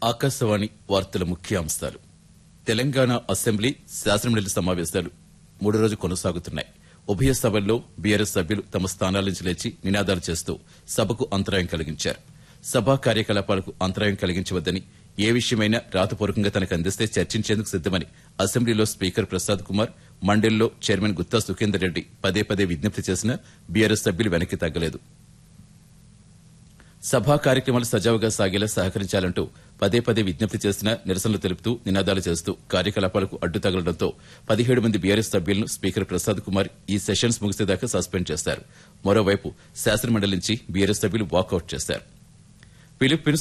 ఆకాశవాణి వార్తల ముఖ్యాంశాలు. తెలంగాణ అసెంబ్లీ శాసనమండలి సమావేశాలు 3వ రోజు కొనసాగుతున్నాయి. ఉభయ సభల్లో బీఆర్ఎస్ సభ్యులు తమ స్థానాల నుంచి లేచి నినాదాలు చేస్తూ సభకు అంతరాయం కలిగించారు. సభా కార్యకలాపాలకు అంతరాయం కలిగించవద్దని, ఏ విషయమైనా రాతపూర్వకంగా తనకు అందిస్తే చర్చించేందుకు సిద్దమని అసెంబ్లీలో స్పీకర్ ప్రసాద్ కుమార్, మండలిలో చైర్మన్ గుత్తా సుఖేందర్ రెడ్డి పదే పదే విజ్ఞప్తి చేసినా బీఆర్ఎస్ సభ్యులు వెనక్కి తగ్గలేదు. సభా కార్యక్రమాలు సజావుగా సాగేలా సహకరించాలంటూ పదే పదే విజ్ఞప్తి చేసినా నిరసనలు తెలుపుతూ నినాదాలు చేస్తూ కార్యకలాపాలకు అడ్డు తగలడంతో 17 మంది బీఆర్ఎస్ సభ్యులను స్పీకర్ ప్రసాద్ కుమార్ ఈ సెషన్స్ ముగిసేదాకా సస్పెండ్ చేశారు. మరోవైపు శాసనమండలి నుంచి బీఆర్ఎస్ సభ్యులు వాకౌట్ చేశారు. ఫిలిప్పీన్స్